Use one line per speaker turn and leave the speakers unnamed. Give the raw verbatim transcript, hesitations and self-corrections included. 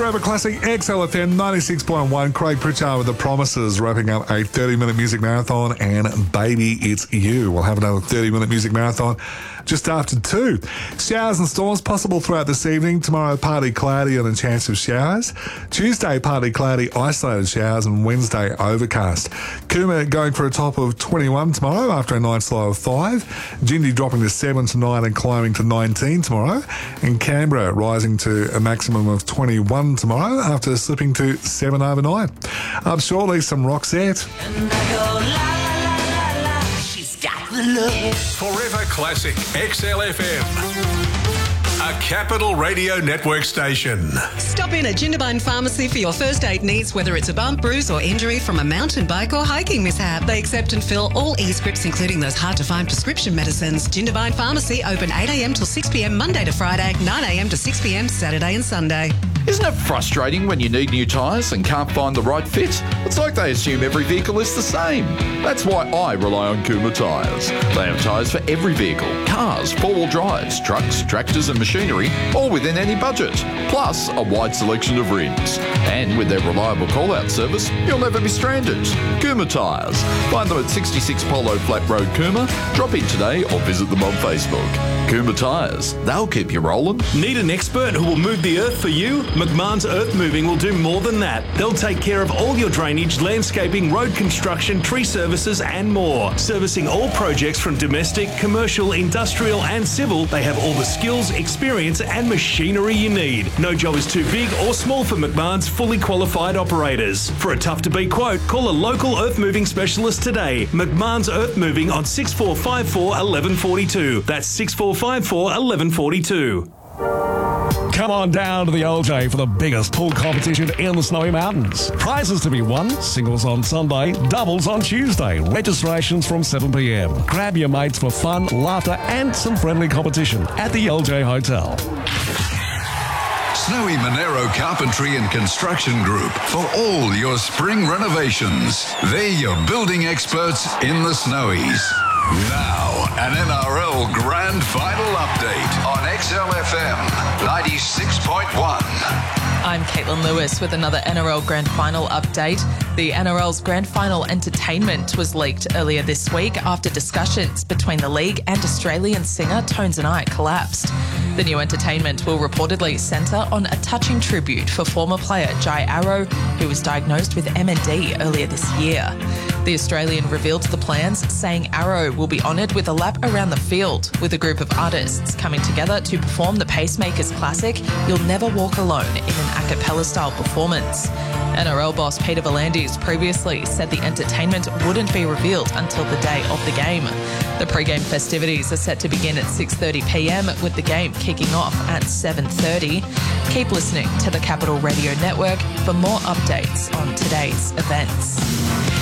Forever Classic X L F M ninety-six point one. Craig Pritchard with The Promises, wrapping up a thirty-minute music marathon, and Baby It's You. We'll have another thirty-minute music marathon just after two. Showers and storms possible throughout this evening. Tomorrow, partly cloudy and a chance of showers. Tuesday, partly cloudy, isolated showers, and Wednesday, overcast. Cooma going for a top of twenty-one tomorrow after a night's low of five. Jindy dropping to seven tonight and climbing to nineteen tomorrow. And Canberra rising to a maximum of twenty-one tomorrow after slipping to seven overnight. Up shortly, some Roxette.
And I go, la, la, la, la, she's got the love.
Forever Classic X L F M, a Capital Radio Network station.
Stop in at Jindabyne Pharmacy for your first aid needs, whether it's a bump, bruise or injury from a mountain bike or hiking mishap. They accept and fill all e-scripts, including those hard-to-find prescription medicines. Jindabyne Pharmacy, open eight a.m. till six p.m. Monday to Friday, nine a.m. to six p.m. Saturday and Sunday.
Isn't it frustrating when you need new tyres and can't find the right fit? It's like they assume every vehicle is the same. That's why I rely on Cooma Tyres. They have tyres for every vehicle, cars, four-wheel drives, trucks, tractors and machinery, all within any budget. Plus, a wide selection of rims. And with their reliable call-out service, you'll never be stranded. Cooma Tyres. Find them at sixty-six Polo Flat Road, Cooma. Drop in today or visit them on Facebook. Cooma Tyres. They'll keep you rolling.
Need an expert who will move the earth for you? McMahon's Earth Moving will do more than that. They'll take care of all your drainage, landscaping, road construction, tree services and more. Servicing all projects from domestic, commercial, industrial and civil, they have all the skills, experience and machinery you need. No job is too big or small for McMahon's fully qualified operators. For a tough-to-beat quote, call a local earth moving specialist today. McMahon's Earth Moving on six four five four, one one four two. That's six four five four, one one four two.
Come on down to the L J for the biggest pool competition in the Snowy Mountains. Prizes to be won, singles on Sunday, doubles on Tuesday. Registrations from seven p.m. Grab your mates for fun, laughter and some friendly competition at the L J Hotel.
Snowy Monero Carpentry and Construction Group for all your spring renovations. They're your building experts in the Snowies. Now, an N R L Grand Final update on X L F M ninety-six point one.
I'm Caitlin Lewis with another N R L Grand Final update. The N R L's Grand Final entertainment was leaked earlier this week after discussions between the league and Australian singer Tones and I collapsed. The new entertainment will reportedly centre on a touching tribute for former player Jai Arrow, who was diagnosed with M N D earlier this year. The Australian revealed the plans, saying Arrow will be honoured with a lap around the field, with a group of artists coming together to perform the Pacemakers classic You'll Never Walk Alone in an a cappella style performance. N R L boss Peter V'landys previously said the entertainment wouldn't be revealed until the day of the game. The pre-game festivities are set to begin at six thirty p.m, with the game kicking off at seven thirty. Keep listening to the Capital Radio Network for more updates on today's events.